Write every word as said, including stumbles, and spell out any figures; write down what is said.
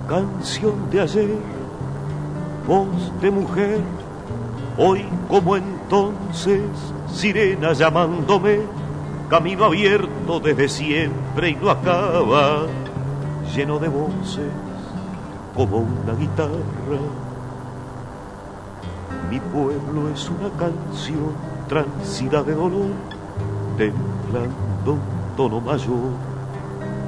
canción de ayer, voz de mujer, hoy como entonces, sirena llamándome, camino abierto desde siempre y no acaba, lleno de voces como una guitarra. Mi pueblo es una canción transida de dolor, temblando un tono mayor.